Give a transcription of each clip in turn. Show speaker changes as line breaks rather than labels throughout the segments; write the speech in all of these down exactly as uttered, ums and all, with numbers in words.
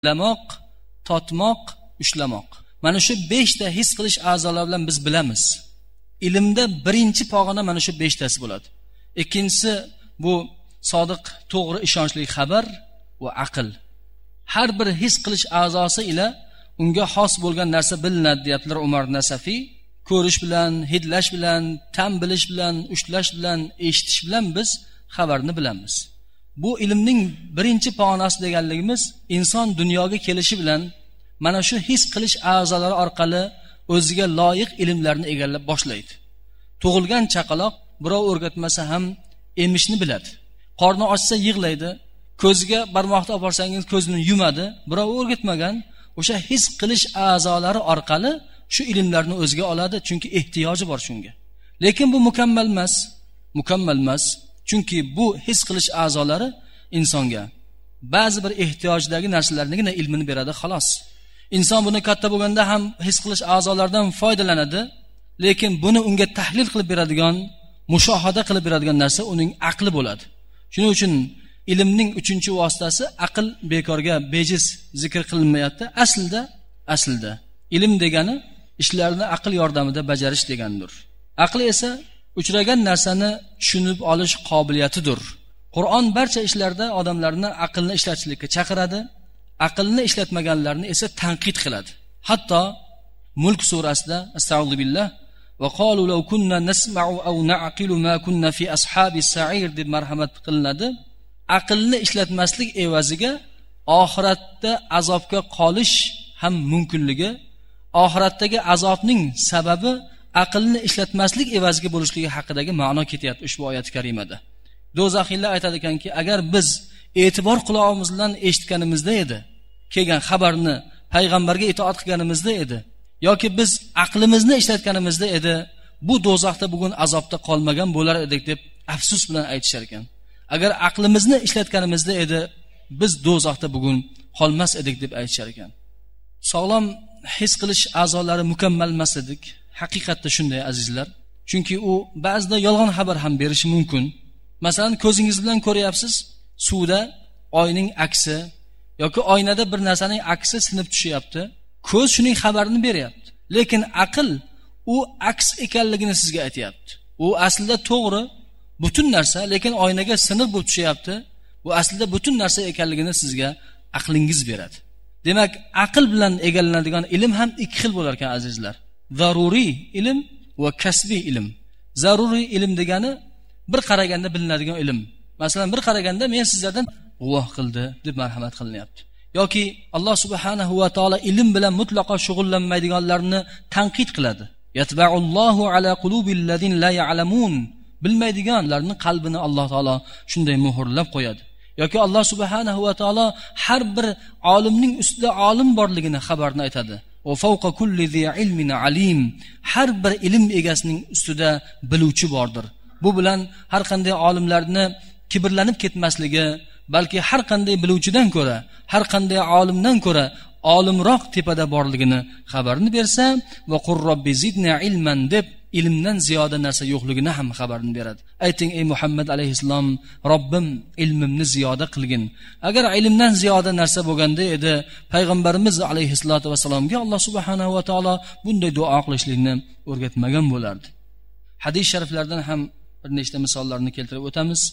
Lamoq, totmoq, ushlamoq. Mana shu beshta his qilish a'zolari bilan biz bilamiz. Ilmda birinchi pog'ona mana shu beshtasi bo'ladi. Ikkinchisi bu sodiq, to'g'ri, ishonchli xabar va aql. Har bir his qilish a'zosi ila unga xos bo'lgan narsa bilinadi, deyaptilar Umar Nasafiy. Ko'rish bilan, hidlash bilan, tam bilish bilan, ushlash bilan, eshitish bilan biz xabarni bilamiz. Bu ilmning birinchi pog'onasi deganligimiz inson dunyoga kelishi bilan mana shu his qilish a'zolari orqali o'ziga loyiq ilmlarni egallab boshlaydi. Tug'ilgan chaqaloq birov o'rgatmasa ham emishni biladi. Qorni ochsa yig'laydi, ko'ziga barmoqni olib borsangiz ko'zini yumadi, birov o'rgatmagan. O'sha his qilish a'zolari orqali shu ilmlarni o'ziga oladi, chunki ehtiyoji bor shunga. Lekin bu mukammal emas, mukammal emas, chunki bu his qilish a'zolari insonga ba'zi bir ehtiyojdagi narsalarnigina ilmini beradi, xolos. Inson buni katta bo'lganda ham his qilish a'zolaridan foydalanadi, lekin buni unga tahlil qilib beradigan, mushohada qilib beradigan narsa uning aqli bo'ladi. Shuning uchun ilmning uchinchi vositasi aql bekorga, bejiz zikr qilinmayapti. Aslida, aslida ilm degani ishlarni aql yordamida bajarish degandir. Aql esa uchragan narsani tushunib olish qobiliyatidir. Qur'on barcha ishlarda odamlarni aqlni ishlatishlikka chaqiradi, aqlni ishlatmaganlarni esa tanqid qiladi. Hatto Mulk surasida astag'firullah va qalu law kunna nasma'u aw na'qilu ma kunna fi ashabis sa'ir deb marhamat qilinadi. Aqlni ishlatmaslik evaziga oxiratda azobga qolish ham mumkinligi, oxiratdagi azobning sababi aqlni ishlatmaslik evaziga bo'lishligi haqidagi ma'no ketyapti ushbu oyat karimada. Do'zaxiylar aytadi ekanki, agar biz e'tibor qulog'imiz bilan eshitganimizda edi, kelgan xabarni payg'ambarga itoat qilganimizda edi, yoki biz aqlimizni ishlatganimizda edi, bu do'zaxda bugun azobda qolmagan bo'lar edik deb afsus bilan aytishar ekan. Agar aqlimizni ishlatganimizda edi, biz do'zaxda bugun qolmas edik deb aytishar ekan. Sog'lom his qilish a'zolari mukammal emas edik. Haqiqatda shunday azizlar. Chunki u ba'zida yolg'on xabar ham berishi mumkin. Masalan, ko'zingiz bilan ko'ryapsiz, suvda oyning aksi yoki oynada bir narsaning aksi sinib tushyapti. Ko'z shuning xabarini beryapti. Lekin aql u aks ekanligini sizga aytayapti. U aslida to'g'ri, butun narsa, lekin oynaga sinib bo'lib tushyapti. Bu aslida butun narsa ekanligini sizga aqlingiz beradi. Demak, aql bilan egallanadigan ilm ham ikki xil bo'lar ekan azizlar. Zaruriy ilm va kasbiy ilm. Zaruriy ilm degani bir qaraganda bilinadigan ilm. Masalan, bir qaraganda men sizlardan guvoh qildi deb marhamat qilinyapti. Yoki Alloh subhanahu va taolo ilm bilan mutlaqo shug'ullanmaydiganlarni tanqid qiladi. Yatba'ullohu ala qulubil ladin la ya'lamun. Bilmaydiganlarning qalbini Alloh taolo shunday muhrlab qo'yadi. Yoki Alloh subhanahu va taolo har bir olimning ustida olim borligini xabarni aytadi. Va fawqa kulli zi ilmin alim. Har bir ilm egasining ustida biluvchi bordir. Bu bilan har qanday olimlarni kibrlanib ketmasligi, balki har qanday biluvchidan ko'ra, har qanday olimdan ko'ra olimroq tepada borligini xabarini bersa, va qur robbi zidna ilman deb ilmdan ziyoda narsa yo'qligini ham xabarini beradi. Ayting ey Muhammad alayhissalom, Robbim ilmimni ziyoda qilgin. Agar ilmdan ziyoda narsa bo'lganda edi, payg'ambarimiz alayhissalatu vasallamga Alloh subhanahu va taolo bunday duo qilishlikni o'rgatmagan bo'lardi. Hadis shariflardan ham bir nechta misollarni keltirib o'tamiz.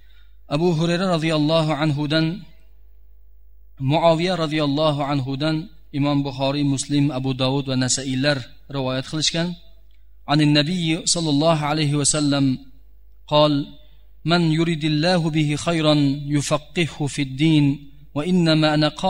Abu Hurayra radhiyallohu anhu dan, Muaviya radhiyallohu anhu dan Imom Buxoriy, Muslim, Abu Davud va Nasaiylar rivoyat qilishgan. عن النبي صلى الله عليه وسلم قال من يريد الله به خيرا يفقهه في الدين وإنما أنا